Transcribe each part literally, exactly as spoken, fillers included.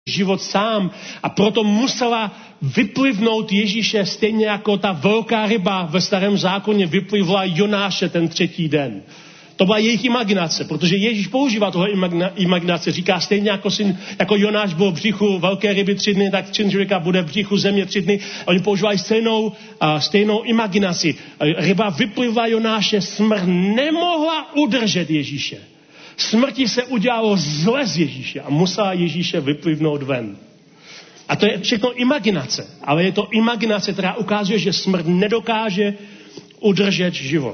život sám a proto musela vyplivnout Ježíše stejně jako ta velká ryba ve starém zákoně vyplivla Jonáše ten třetí den. To byla jejich imaginace, protože Ježíš používá toho imaginace. Říká stejně jako, syn, jako Jonáš byl v břichu velké ryby tři dny, tak syn člověka bude v břichu země tři dny. Oni používají stejnou, uh, stejnou imaginaci. Ryba vyplivla Jonáše, smrt nemohla udržet Ježíše. Smrti se udělalo zle z Ježíše a musela Ježíše vyplivnout ven. A to je všechno imaginace, ale je to imaginace, která ukazuje, že smrt nedokáže udržet život.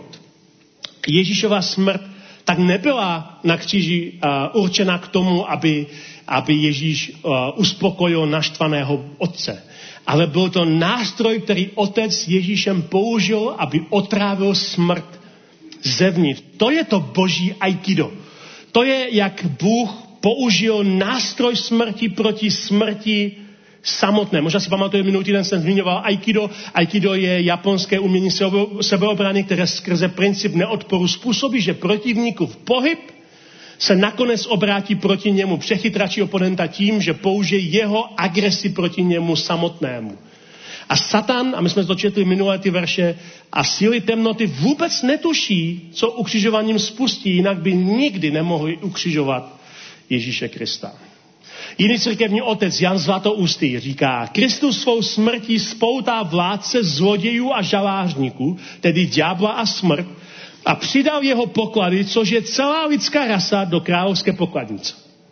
Ježíšova smrt tak nebyla na kříži uh, určena k tomu, aby, aby Ježíš uh, uspokojil naštvaného otce. Ale byl to nástroj, který otec Ježíšem použil, aby otrávil smrt zevnitř. To je to boží aikido. To je, jak Bůh použil nástroj smrti proti smrti samotné. Možná si pamatuje, minulý týden jsem zmiňoval aikido. Aikido je japonské umění sebeobrany, které skrze princip neodporu způsobí, že protivníkův pohyb se nakonec obrátí proti němu, přechytračí oponenta tím, že použije jeho agresi proti němu samotnému. A Satan, a my jsme to četli minulé ty verše, a síly temnoty vůbec netuší, co ukřižováním spustí, jinak by nikdy nemohli ukřižovat Ježíše Krista. Jiný církevní otec Jan Zlatoustý říká, Kristus svou smrtí spoutá vládce zlodějů a žalářníků, tedy ďábla a smrt, a přidal jeho poklady, což je celá lidská rasa, do královské pokladnice.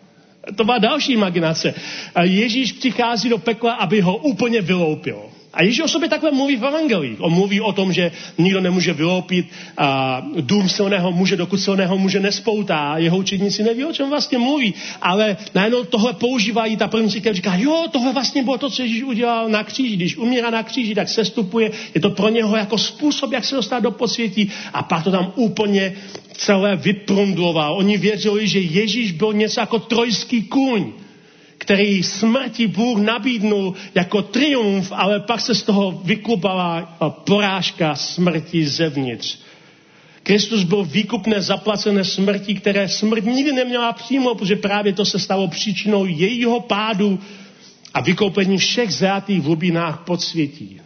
To byla další imaginace. Ježíš přichází do pekla, aby ho úplně vyloupil. A Ježíš o sobě takhle mluví v evangelii. On mluví o tom, že nikdo nemůže vyloupit a dům silného muže, dokud silného muže nespoutá. Jeho učedníci neví, o čem vlastně mluví. Ale najednou tohle používají, ta první církev říká, jo, tohle vlastně bylo to, co Ježíš udělal na kříži. Když umírá na kříži, tak sestupuje. Je to pro něho jako způsob, jak se dostat do podsvětí. A pak to tam úplně celé vyprundloval. Oni věřili, že Ježíš byl něco jako trojský kůň, který smrti Bůh nabídnul jako triumf, ale pak se z toho vyklubala porážka smrti zevnitř. Kristus byl výkupné zaplacené smrti, které smrt nikdy neměla přijmout, protože právě to se stalo příčinou jejího pádu a vykoupení všech zajatých v hlubinách podsvětí.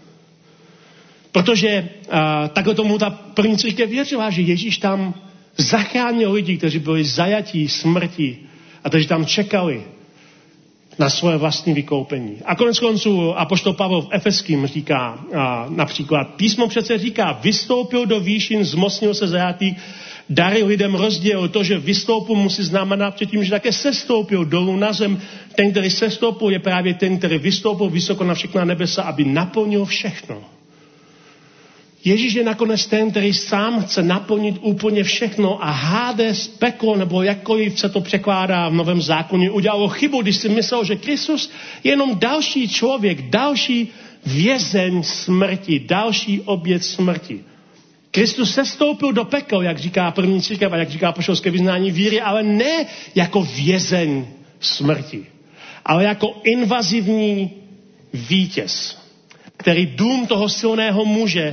Protože a, takhle tomu ta první církev věřila, že Ježíš tam zachránil lidi, kteří byli zajatí smrti a kteří tam čekali na svoje vlastní vykoupení. A konec konců apoštol Pavel v Efeským říká a, například, písmo přece říká, vystoupil do výšin, zmocnil se zajatých, dary lidem rozdělil. To, že vystoupil, musí znamenat předtím, že také sestoupil dolů na zem. Ten, který sestoupil, je právě ten, který vystoupil vysoko na všechna nebesa, aby naplnil všechno. Ježíš je nakonec ten, který sám chce naplnit úplně všechno a Hades, peklo, nebo jakkoliv se to překládá v Novém zákoně, udělalo chybu, když si myslel, že Kristus je jenom další člověk, další vězeň smrti, další oběť smrti. Kristus sestoupil do pekel, jak říká první církev a jak říká apoštolské vyznání víry, ale ne jako vězeň smrti, ale jako invazivní vítěz, který dům toho silného muže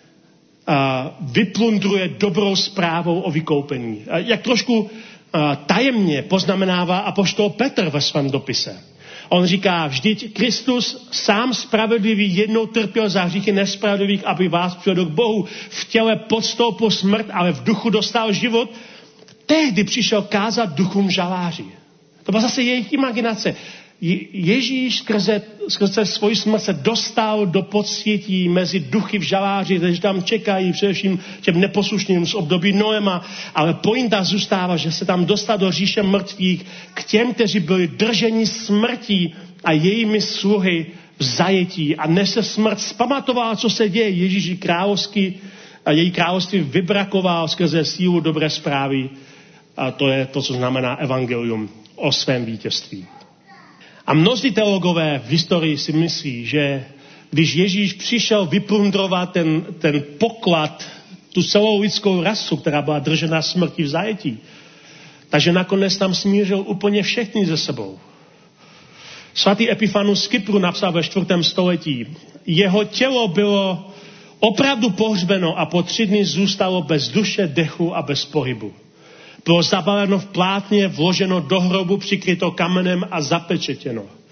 vyplundruje dobrou zprávou o vykoupení. Jak trošku tajemně poznamenává apoštol Petr ve svém dopise. On říká, vždyť Kristus sám spravedlivý jednou trpěl za hříchy nespravedlivých, aby vás přivedl k Bohu. V těle podstoupil smrt, ale v duchu dostal život. Tehdy přišel kázat duchům žaláři. To byla zase jejich imaginace. Ježíš skrze, skrze svoji smrt se dostal do podsvětí mezi duchy v žaláři, kteří tam čekají především těm neposlušným z období Noema, ale pointa zůstává, že se tam dostal do říše mrtvých k těm, kteří byli drženi smrtí a jejími sluhy v zajetí a než se smrt zpamatovala, co se děje, Ježíš královský a její království vybrakoval skrze sílu dobré zprávy a to je to, co znamená evangelium o svém vítězství. A mnozí teologové v historii si myslí, že když Ježíš přišel vyplundrovat ten, ten poklad, tu celou lidskou rasu, která byla držena smrti v zajetí, takže nakonec tam smířil úplně všechny ze sebou. Svatý Epifanus z Kypru napsal ve čtvrtém století, jeho tělo bylo opravdu pohřbeno a po tři dny zůstalo bez duše, dechu a bez pohybu. Bylo zabaleno v plátně, vloženo do hrobu, přikryto kamenem a zapečetěno.